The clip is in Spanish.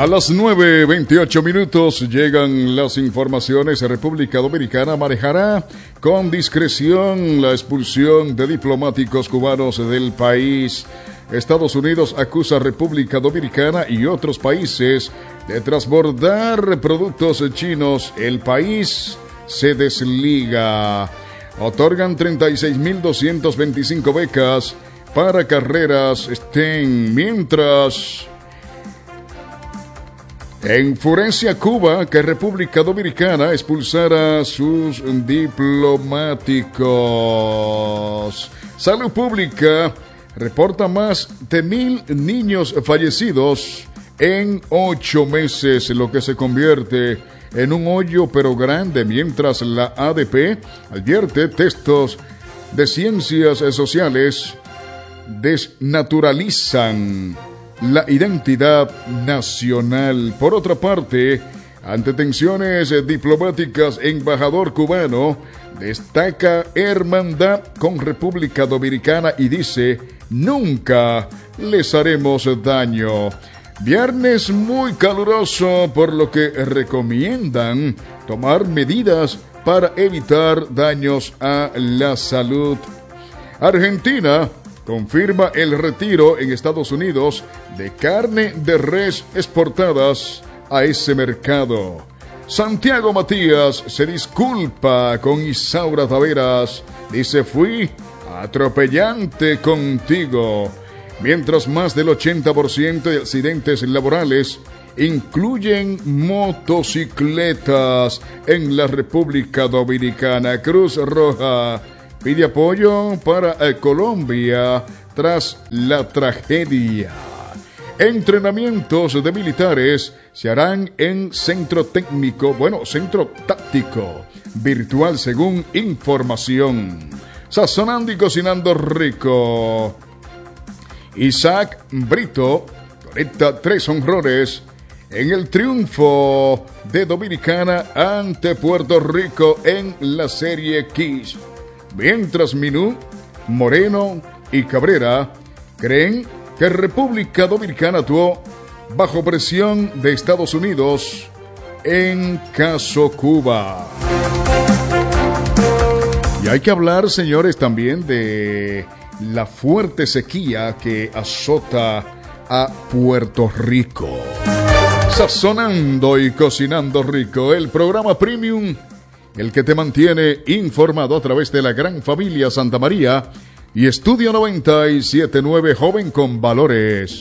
A las 9:28 minutos llegan las informaciones. República Dominicana manejará con discreción la expulsión de diplomáticos cubanos del país. Estados Unidos acusa a República Dominicana y otros países de transbordar productos chinos. El país se desliga. Otorgan 36.225 becas para carreras STEM, mientras enfurencia Cuba que República Dominicana expulsara a sus diplomáticos. Salud Pública reporta más de 1,000 niños fallecidos en 8 meses, lo que se convierte en un hoyo pero grande, mientras la ADP advierte textos de ciencias sociales desnaturalizan la identidad nacional. Por otra parte, ante tensiones diplomáticas, embajador cubano destaca hermandad con República Dominicana y dice: nunca les haremos daño. Viernes muy caluroso, por lo que recomiendan tomar medidas para evitar daños a la salud. Argentina confirma el retiro en Estados Unidos de carne de res exportadas a ese mercado. Santiago Matías se disculpa con Isaura Taveras. Dice: fui atropellante contigo. Mientras más del 80% de accidentes laborales incluyen motocicletas en la República Dominicana. Cruz Roja pide apoyo para Colombia tras la tragedia. Entrenamientos de militares se harán en centro táctico virtual, según información. Sazonando y cocinando rico. Isaac Brito conecta 3 honrones en el triunfo de Dominicana ante Puerto Rico en la Serie Kiss. Mientras Minú, Moreno y Cabrera creen que República Dominicana actuó bajo presión de Estados Unidos en caso Cuba. Y hay que hablar, señores, también de la fuerte sequía que azota a Puerto Rico. Sazonando y cocinando rico, el programa premium, el que te mantiene informado a través de la gran familia Santa María y Estudio 97.9, joven con valores.